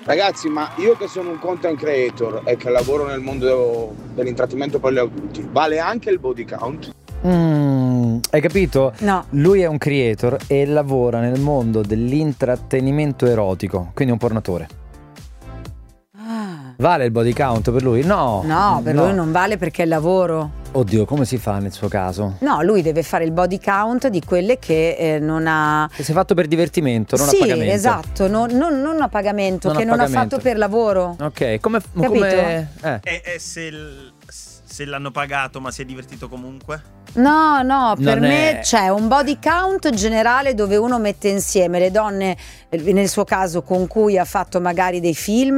Ragazzi, ma io che sono un content creator e che lavoro nel mondo dell'intrattenimento per gli adulti, vale anche il body count? Hai capito? No. Lui è un creator e lavora nel mondo dell'intrattenimento erotico, quindi un pornatore. Vale il body count per lui? No. No, per lui non vale perché è lavoro. Oddio, come si fa nel suo caso? No, lui deve fare il body count di quelle che non ha. Che si è fatto per divertimento, non a pagamento. Sì, esatto, non a pagamento, Non che a non pagamento. ha fatto per lavoro. Ok, come E se l'hanno pagato ma si è divertito comunque? No, per Non me è- c'è un body count generale dove uno mette insieme le donne, nel suo caso con cui ha fatto magari dei film,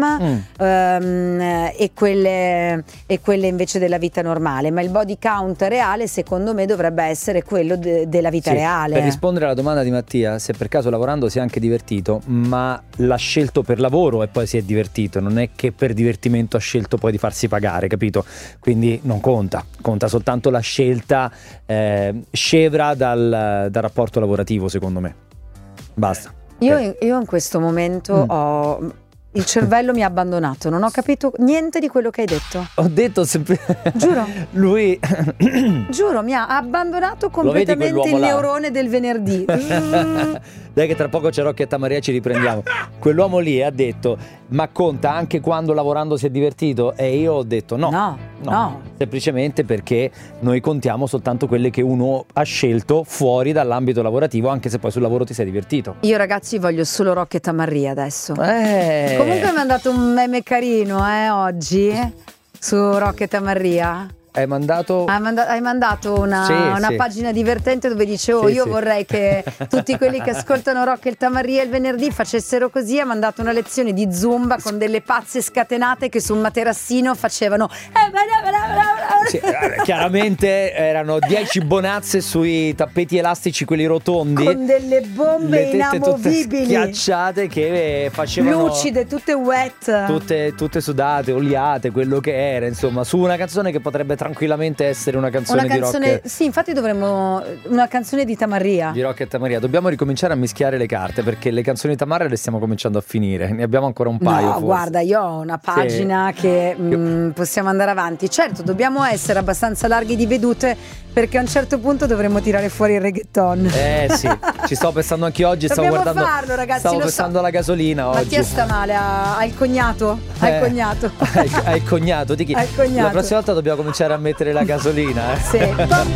e quelle invece della vita normale, ma il body count reale secondo me dovrebbe essere quello della vita Sì, reale. per rispondere alla domanda di Mattia, se per caso lavorando si è anche divertito, ma l'ha scelto per lavoro e poi si è divertito, non è che per divertimento ha scelto poi di farsi pagare, capito? Quindi non conta soltanto la scelta scevra dal rapporto lavorativo, secondo me. Basta. Io in questo momento il cervello mi ha abbandonato, non ho capito niente di quello che hai detto. Ho detto Giuro. Lui Giuro, mi ha abbandonato Lo vedi completamente il quell'uomo là? neurone del venerdì. Dai che tra poco c'è Rocchetta Maria, ci riprendiamo. Quell'uomo lì ha detto: ma conta anche quando lavorando si è divertito? E io ho detto no. Semplicemente perché noi contiamo soltanto quelle che uno ha scelto fuori dall'ambito lavorativo, anche se poi sul lavoro ti sei divertito. Io ragazzi voglio solo Rocca e Tamarria adesso. Comunque Comunque mi ha mandato un meme carino oggi su Rocca e Tamarria. hai mandato Hai mandato una Sì. pagina divertente dove dice Sì, io sì. vorrei che tutti quelli che ascoltano Rock e il Tamarria il venerdì facessero così. Ha mandato una lezione di Zumba con delle pazze scatenate che su un materassino facevano Sì, chiaramente erano 10 bonazze sui tappeti elastici, quelli rotondi, con delle bombe le tette tutte inamovibili, schiacciate che facevano lucide, tutte wet, tutte sudate, oliate, quello che era, insomma, su una canzone che potrebbe tranquillamente essere una canzone, una canzone di rock. sì, infatti dovremmo una canzone di Tamarria. Di Rock e Tamaria. Dobbiamo ricominciare a mischiare le carte, perché le canzoni di Tamarra le stiamo cominciando a finire. Ne abbiamo ancora un paio. No, forse. guarda, io ho una pagina che possiamo andare avanti. Certo, dobbiamo essere abbastanza larghi di vedute, perché a un certo punto dovremmo tirare fuori il reggaeton. Sì, ci stavo pensando anche oggi. Dobbiamo farlo, ragazzi, Stavo lo pensando so. alla gasolina oggi. Mattia sta male, ha il cognato. Ha il cognato. Hai il cognato di chi? Hai il cognato. La prossima volta dobbiamo cominciare a mettere la gasolina. Sì.